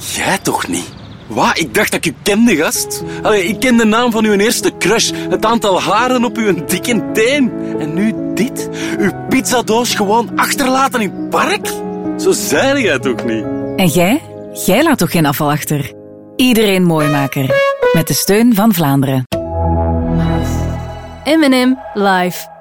Jij toch niet? Wat? Ik dacht dat ik u kende, gast. Allee, ik ken de naam van uw eerste crush, het aantal haren op uw dikke teen. En nu dit? Uw pizzadoos gewoon achterlaten in het park? Zo zei jij toch niet? En jij? Jij laat toch geen afval achter? Iedereen Mooimaker. Met de steun van Vlaanderen. M&M Live.